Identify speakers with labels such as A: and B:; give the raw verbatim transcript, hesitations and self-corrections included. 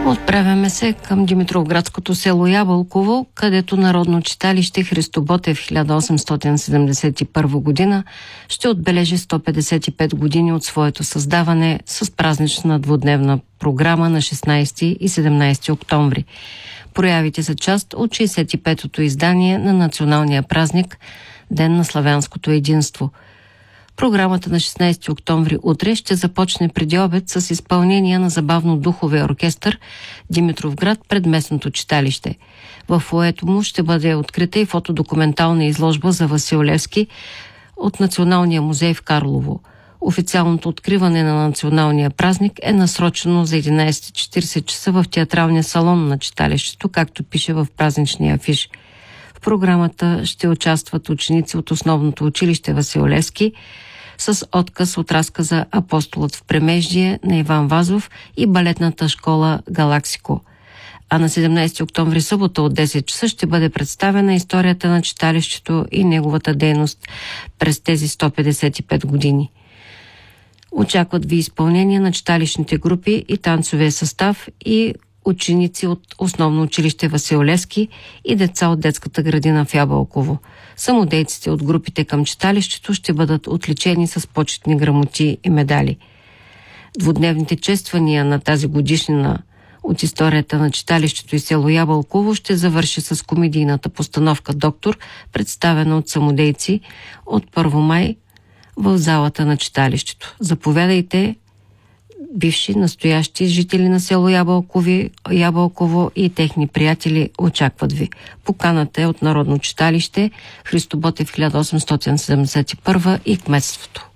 A: Отправяме се към Димитровградското село Ябълково, където Народно читалище Христо Ботев хиляда осемстотин седемдесет и първа година ще отбележи сто петдесет и пет години от своето създаване с празнична двудневна програма на шестнайсети и седемнайсети октомври. Проявите са част от шейсет и петото издание на националния празник Ден на славянското единство. Програмата на шестнайсети октомври утре ще започне преди обед с изпълнение на забавно-духовия оркестър Димитровград пред местното читалище. В фоайето му ще бъде открита и фотодокументална изложба за Васил Левски от Националния музей в Карлово. Официалното откриване на националния празник е насрочено за единайсет и четирийсет часа в театралния салон на читалището, както пише в празничния афиш. В програмата ще участват ученици от основното училище Васил Левски с отказ от разказа "Апостолът в премеждие" на Иван Вазов и балетната школа Галаксико. А на седемнайсети октомври, събота от десет часа, ще бъде представена историята на читалището и неговата дейност през тези сто петдесет и пет години. Очакват ви изпълнение на читалищните групи и танцовия състав и ученици от основно училище Васил Левски и деца от детската градина в Ябълково. Самодейците от групите към читалището ще бъдат отличени с почетни грамоти и медали. Двудневните чествания на тази годишнина от историята на читалището и село Ябълково ще завърши с комедийната постановка "Доктор", представена от самодейци от първи май в залата на читалището. Заповядайте, бивши, настоящи жители на село Ябълкови, Ябълково и техни приятели очакват ви. Поканата е от Народно читалище Христо Ботев хиляда осемстотин седемдесет и първа и кметството.